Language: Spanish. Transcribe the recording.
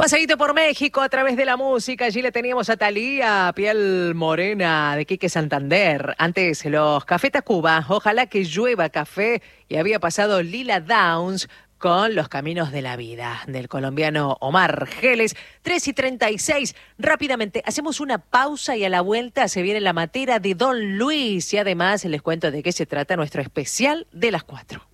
Paseíto por México a través de la música. Allí le teníamos a Thalía, Piel Morena de Quique Santander. Antes los Café Tacuba, Ojalá que llueva café. Y había pasado Lila Downs con Los Caminos de la Vida, del colombiano Omar Geles. 3:36. Rápidamente, hacemos una pausa y a la vuelta se viene la matera de Don Luis. Y además les cuento de qué se trata nuestro especial de las 4.